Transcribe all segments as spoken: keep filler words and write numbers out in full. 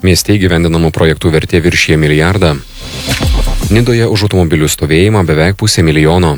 Mieste įgyvendinamų projektų vertė viršija milijardą. Nidoje už automobilių stovėjimą beveik pusė milijono.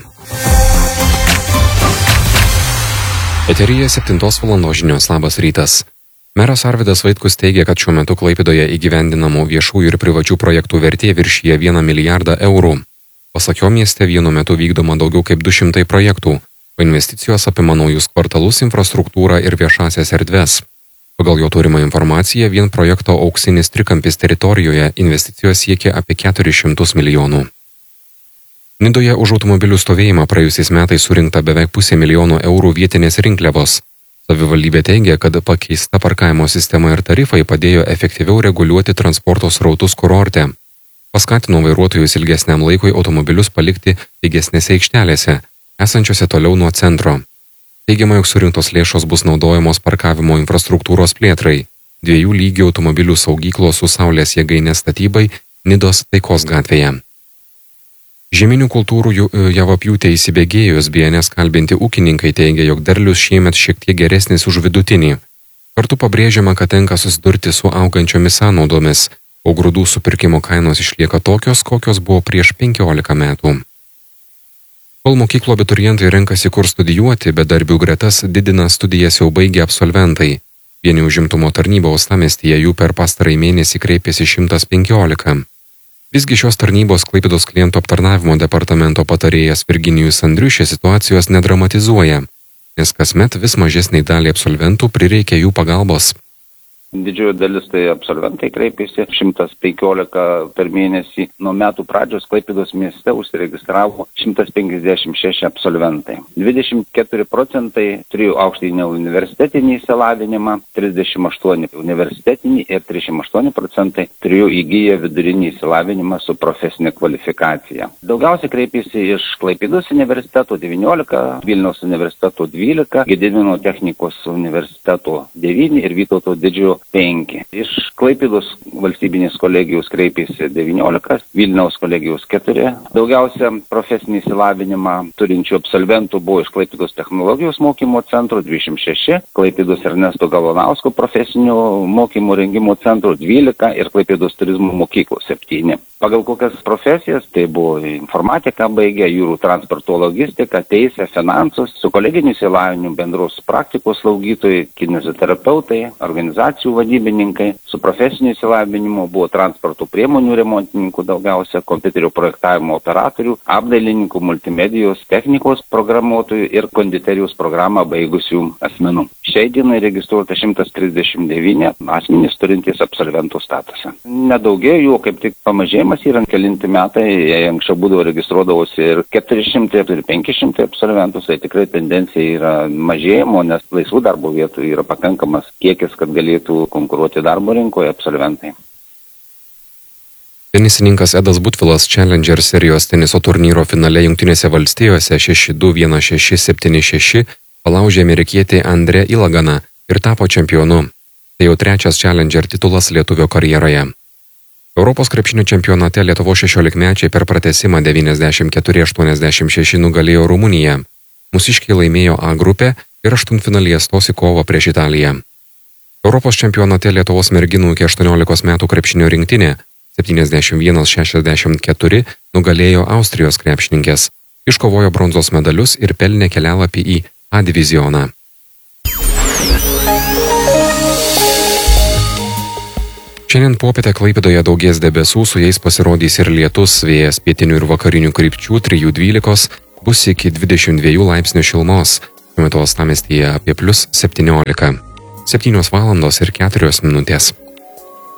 Eteryje septintos valandos žinios. Labas rytas. Meras Arvydas Vaitkus teigia, kad šiuo metu Klaipėdoje įgyvendinamų viešųjų ir privačių projektų vertė viršija vieną milijardą eurų. Pasak jo, mieste vienu metu vykdoma daugiau kaip du šimtai projektų, o investicijos apima naujus kvartalus, infrastruktūrą ir viešasias erdves. Pagal jo turimą informaciją, vien projekto Auksinis trikampis teritorijoje investicijos siekia apie keturis šimtus milijonų. Nidoje už automobilių stovėjimą praėjusiais metais surinkta beveik pusė milijono eurų vietinės rinkliavos. Savivaldybė teigia, kad pakeista parkavimo sistema ir tarifai padėjo efektyviau reguliuoti transporto srautus kurorte. Paskatino vairuotojus ilgesniam laikui automobilius palikti pigesnėse aikštelėse, esančiose toliau nuo centro. Teigiama, jog surinktos lėšos bus naudojamos parkavimo infrastruktūros plėtrai, dviejų lygių automobilių saugyklos su saulės jėgainės statybai Nidos Taikos gatvėje. Žieminių kultūrų javapjūtė įsibėgėjus B N S kalbinti ūkininkai teigia, jog derlius šiemet šiek tiek geresnis už vidutinį. Kartu pabrėžiama, kad tenka susidurti su augančiomis sąnaudomis, o grūdų supirkimo kainos išlieka tokios, kokios buvo prieš penkiolika metų. Kol mokyklo abiturientai renkasi kur studijuoti, bedarbių gretas didina studijas jau baigę absolventai. Vieni užimtumo tarnyba uostamiestyje jų per pastarąjį mėnesį kreipėsi šimtas penkiolika. Visgi šios tarnybos Klaipėdos klientų aptarnavimo departamento patarėjas Virginijus Andriušė situacijos nedramatizuoja, nes kasmet vis mažesniai daliai absolventų prireikia jų pagalbos. Didžioji dalis tai absolventai kreipėsi, šimtas penkiolika per mėnesį. Nuo metų pradžios Klaipėdos mieste užsiregistravo šimtas penkiasdešimt šeši absolventai. dvidešimt keturi procentai turėjo aukštąjį universitetinį išsilavinimą, trisdešimt aštuoni universitetinį ir trisdešimt aštuoni procentai turėjo įgiję vidurinį išsilavinimą su profesinė kvalifikacija. Daugiausiai kreipėsi iš Klaipėdos universiteto devyniolika, Vilniaus universiteto dvylika, Gedimino technikos universiteto devyni ir Vytauto didžiojo penki. Iš Klaipėdos valstybinės kolegijos kreipėsi devyniolika, Vilniaus kolegijos keturi. Daugiausia profesinį išsilavinimą turinčių absolventų buvo iš Klaipėdos technologijos mokymo centro dvidešimt šeši, Klaipėdos Ernesto Galvanausko profesinio mokymo rengimo centro dvylika ir Klaipėdos turizmo mokyklos septyni. Pagal kokias profesijas, tai buvo informatika baigė, jūrų transporto logistika, teisė, finansus, su koleginiu išsilavinimu bendros praktikos slaugytojai, kineziterapeutai, organizacijų vadybininkai, su profesiniu išsilavinimu buvo transporto priemonių remontininkų daugiausia, kompiuterio projektavimo operatorių, apdailininkų, multimedijos, technikos programuotojų ir konditerijos programą baigusių asmenų. Šiai dienai registruota šimtas trisdešimt devyni asmenys turintys absolventų statusą. Nedaugėjo jų, kaip tik pamažėjimas yra kelinti metai, jei anksčiau būdavo registruodavosi ir keturi šimtai ir penki šimtai absolventų, tai tikrai tendencija yra mažėjimo, nes laisvų darbo vietų yra pakankamas kiekis, kad galėtų konkuruoti darbo rinkoje absolventai. Tenisininkas Edas Butvilas Challenger serijos teniso turnyro finale Jungtinėse valstijose šeši du vienas šeši septyni šeši palaužė amerikietį Andre Ilaganą ir tapo čempionu. Tai jau trečias Challenger titulas lietuvio karjeroje. Europos krepšinio čempionate Lietuvos šešiolikmečiai per pratęsimą devyniasdešimt keturi aštuoniasdešimt šeši nugalėjo Rumuniją. Mūsiškiai laimėjo A grupę ir aštuntfinalyje stos į kovą prieš Italiją. Europos čempionate Lietuvos merginų iki aštuoniolikos metų krepšinio rinktinė septyniasdešimt vienas šešiasdešimt keturi nugalėjo Austrijos krepšininkės, iškovojo bronzos medalius ir pelnė kelialapį į A divizioną. Šiandien popietę Klaipėdoje daugės debesų, su jais pasirodys ir lietus, vėjas pietinių ir vakarinių krypčių trijų dvylikos bus iki dvidešimt dviejų laipsnių šilumos, šiuo metu uostamiestyje apie plius septyniolika. septynios valandos ir keturios minutės.